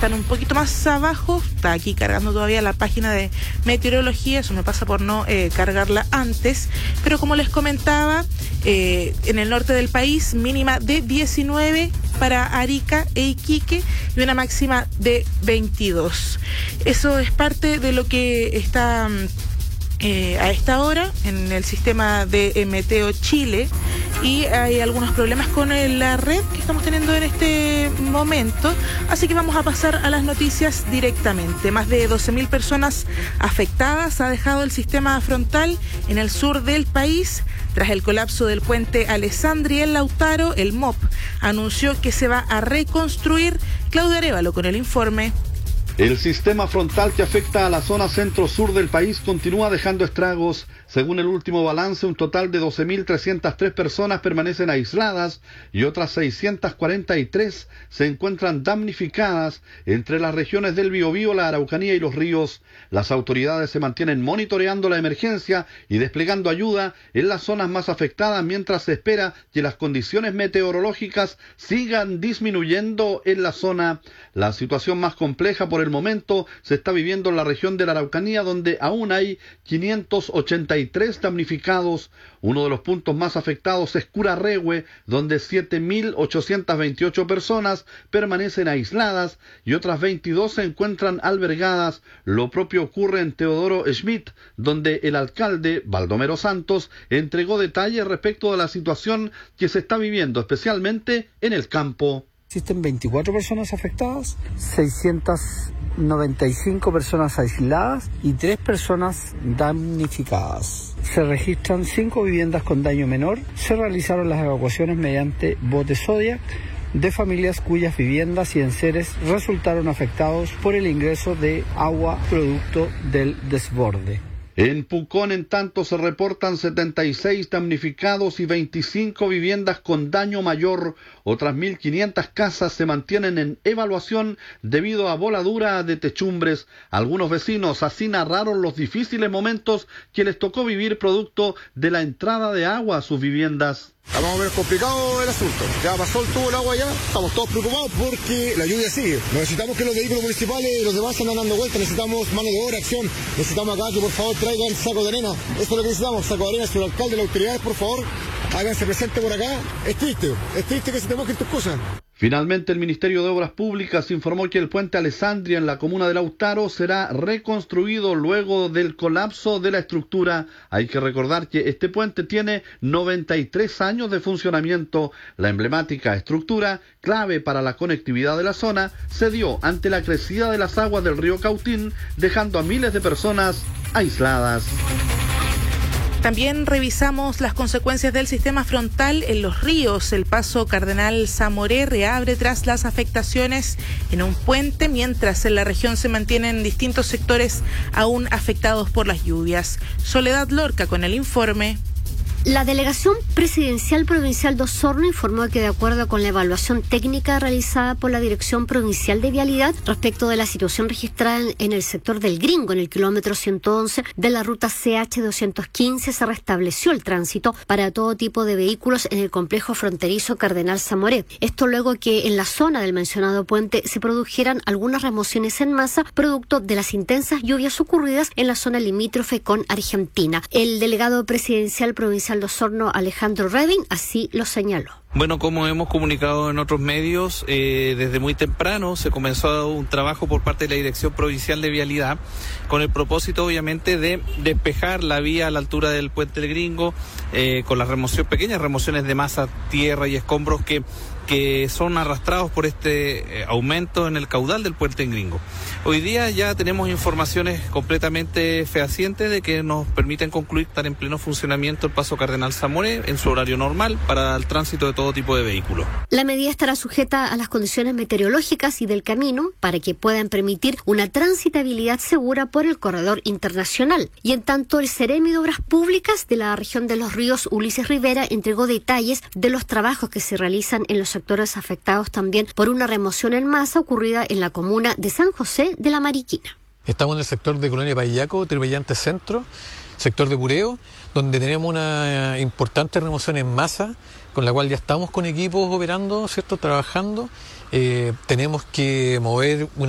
están un poquito más abajo. Está aquí cargando todavía la página de meteorología, eso me pasa por no cargarla antes, pero como les comentaba, en el norte del país, mínima de 19 para Arica e Iquique y una máxima de 22. Eso es parte de lo que está a esta hora en el sistema de Meteo Chile, y hay algunos problemas con la red que estamos teniendo en este momento, así que vamos a pasar a las noticias directamente. Más de 12.000 personas afectadas ha dejado el sistema frontal en el sur del país tras el colapso del puente Alessandri en Lautaro. El MOP anunció que se va a reconstruir. Claudia Arévalo con el informe. El sistema frontal que afecta a la zona centro-sur del país continúa dejando estragos. Según el último balance, un total de 12.303 personas permanecen aisladas y otras 643 se encuentran damnificadas entre las regiones del Biobío, la Araucanía y los ríos. Las autoridades se mantienen monitoreando la emergencia y desplegando ayuda en las zonas más afectadas mientras se espera que las condiciones meteorológicas sigan disminuyendo en la zona. La situación más compleja por el momento se está viviendo en la región de la Araucanía, donde aún hay 583 damnificados. Uno de los puntos más afectados es Curarrehue, donde 7.828 personas permanecen aisladas y otras 22 se encuentran albergadas. Lo propio ocurre en Teodoro Schmidt, donde el alcalde Baldomero Santos entregó detalles respecto de la situación que se está viviendo, especialmente en el campo. Existen 24 personas afectadas, 695 personas aisladas y 3 personas damnificadas. Se registran 5 viviendas con daño menor. Se realizaron las evacuaciones mediante bote Zodiac de familias cuyas viviendas y enseres resultaron afectados por el ingreso de agua producto del desborde. En Pucón, en tanto, se reportan 76 damnificados y 25 viviendas con daño mayor. Otras 1.500 casas se mantienen en evaluación debido a voladura de techumbres. Algunos vecinos así narraron los difíciles momentos que les tocó vivir producto de la entrada de agua a sus viviendas. Está más o menos complicado el asunto. Ya pasó todo el agua ya, estamos todos preocupados porque la lluvia sigue. Necesitamos que los vehículos municipales y los demás andan dando vueltas, necesitamos mano de obra, acción. Necesitamos acá que por favor traigan saco de arena. Eso es lo que necesitamos, saco de arena, señor alcalde, las autoridades, por favor, háganse presente por acá. Es triste que se te mojen tus cosas. Finalmente, el Ministerio de Obras Públicas informó que el puente Alessandri en la comuna de Lautaro será reconstruido luego del colapso de la estructura. Hay que recordar que este puente tiene 93 años de funcionamiento. La emblemática estructura, clave para la conectividad de la zona, se dio ante la crecida de las aguas del río Cautín, dejando a miles de personas aisladas. También revisamos las consecuencias del sistema frontal en los ríos. El paso Cardenal Zamoré reabre tras las afectaciones en un puente, mientras en la región se mantienen distintos sectores aún afectados por las lluvias. Soledad Lorca con el informe. La Delegación Presidencial Provincial de Osorno informó que de acuerdo con la evaluación técnica realizada por la Dirección Provincial de Vialidad respecto de la situación registrada en el sector del Gringo, en el kilómetro 111 de la ruta CH215, se restableció el tránsito para todo tipo de vehículos en el complejo fronterizo Cardenal Zamoré. Esto luego que en la zona del mencionado puente se produjeran algunas remociones en masa producto de las intensas lluvias ocurridas en la zona limítrofe con Argentina. El delegado presidencial provincial de Osorno, Alejandro Reding, así lo señaló. Bueno, como hemos comunicado en otros medios, desde muy temprano se comenzó un trabajo por parte de la Dirección Provincial de Vialidad con el propósito, obviamente, de despejar la vía a la altura del Puente del Gringo, con las pequeñas remociones de masa, tierra y escombros que son arrastrados por este aumento en el caudal del Puente del Gringo. Hoy día ya tenemos informaciones completamente fehacientes de que nos permiten concluir estar en pleno funcionamiento el paso Cardenal Zamoré en su horario normal para el tránsito de todo tipo de vehículos. La medida estará sujeta a las condiciones meteorológicas y del camino para que puedan permitir una transitabilidad segura por el corredor internacional. Y en tanto, el Seremi de Obras Públicas de la región de los ríos, Ulises Rivera, entregó detalles de los trabajos que se realizan en los sectores afectados también por una remoción en masa ocurrida en la comuna de San José de la Mariquina. Estamos en el sector de Colonia Payaco, Tribellante Centro, sector de Pureo, donde tenemos una importante remoción en masa, con la cual ya estamos con equipos operando, ¿cierto?, trabajando. Tenemos que mover una